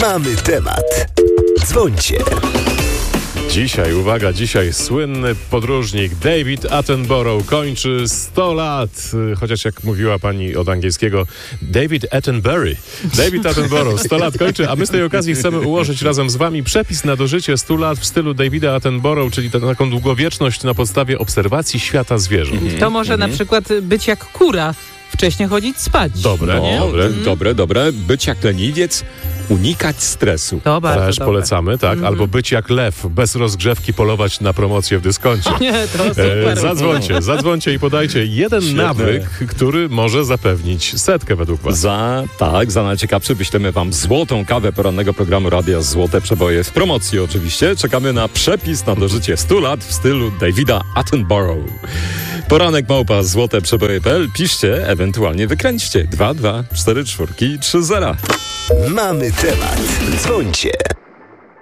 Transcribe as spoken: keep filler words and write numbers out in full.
Mamy temat. Dzwońcie. Dzisiaj, uwaga, dzisiaj słynny podróżnik David Attenborough kończy sto lat. Chociaż jak mówiła pani od angielskiego, David Attenbury. David Attenborough sto lat kończy, a my z tej okazji chcemy ułożyć razem z wami przepis na dożycie stu lat w stylu Davida Attenborough, czyli ta, taką długowieczność na podstawie obserwacji świata zwierząt. To może na przykład być jak kura. Wcześniej chodzić spać. Dobre, No, dobre. dobre, dobre. Być jak leniwiec, unikać stresu. To bardzo Też dobre. polecamy, tak? Albo być jak lew, bez rozgrzewki polować na promocję w dyskoncie. Nie, to super. E, zadzwońcie, zadzwońcie i podajcie jeden Świetne. nawyk, który może zapewnić setkę według was. Za, tak, za najciekawszy wyślemy wam złotą kawę porannego programu Radia Złote Przeboje w promocji oczywiście. Czekamy na przepis na dożycie stu lat w stylu Davida Attenborough. Poranek małpa złote przeboje kropka p l. Piszcie, ewentualnie wykręćcie. dwa dwa cztery cztery trzy zero. Mamy temat. Dzwońcie.